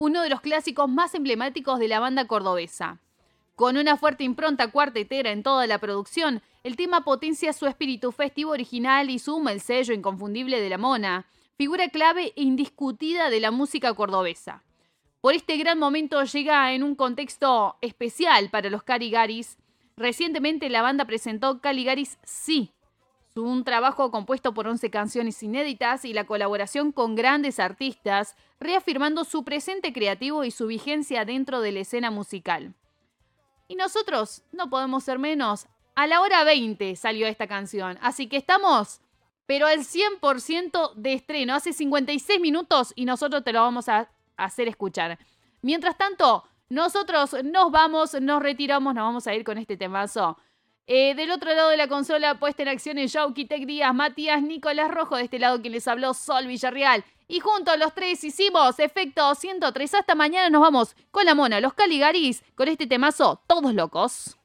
uno de los clásicos más emblemáticos de la banda cordobesa. Con una fuerte impronta cuartetera en toda la producción, el tema potencia su espíritu festivo original y suma el sello inconfundible de La Mona, figura clave e indiscutida de la música cordobesa. Por este gran momento llega en un contexto especial para los Caligaris. Recientemente la banda presentó Caligaris Sí, un trabajo compuesto por 11 canciones inéditas y la colaboración con grandes artistas, reafirmando su presente creativo y su vigencia dentro de la escena musical. Y nosotros no podemos ser menos. A la hora 20 salió esta canción, así que estamos, pero al 100% de estreno. Hace 56 minutos y nosotros te lo vamos a hacer escuchar. Mientras tanto, nosotros nos retiramos, nos vamos a ir con este temazo. Del otro lado de la consola, puesta en acción en Yauki Tech Díaz, Matías, Nicolás Rojo, de este lado quien les habló, Sol Villarreal. Y juntos los tres hicimos Efecto 103. Hasta mañana nos vamos con La Mona, los Caligaris, con este temazo, Todos Locos.